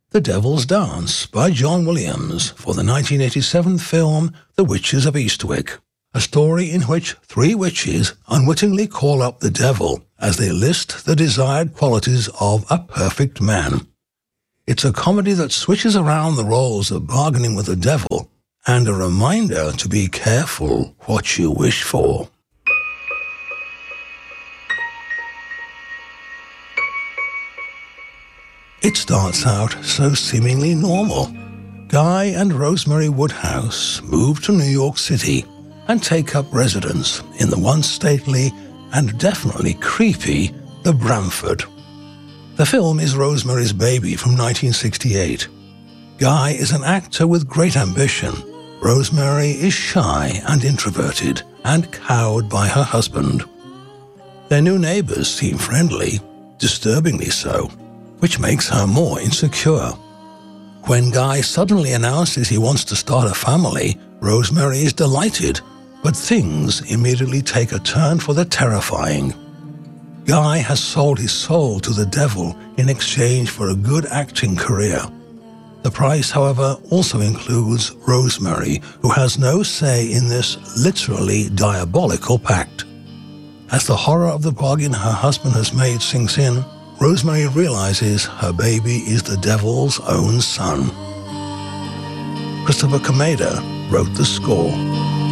The Devil's Dance by John Williams for the 1987 film The Witches of Eastwick, a story in which three witches unwittingly call up the devil as they list the desired qualities of a perfect man. It's a comedy that switches around the roles of bargaining with the devil and a reminder to be careful what you wish for. It starts out so seemingly normal. Guy and Rosemary Woodhouse move to New York City and take up residence in the once stately and definitely creepy The Bramford. The film is Rosemary's Baby from 1968. Guy is an actor with great ambition. Rosemary is shy and introverted and cowed by her husband. Their new neighbors seem friendly, disturbingly so, which makes her more insecure. When Guy suddenly announces he wants to start a family, Rosemary is delighted, but things immediately take a turn for the terrifying. Guy has sold his soul to the devil in exchange for a good acting career. The price, however, also includes Rosemary, who has no say in this literally diabolical pact. As the horror of the bargain her husband has made sinks in, Rosemary realizes her baby is the devil's own son. Christopher Kameda wrote the score.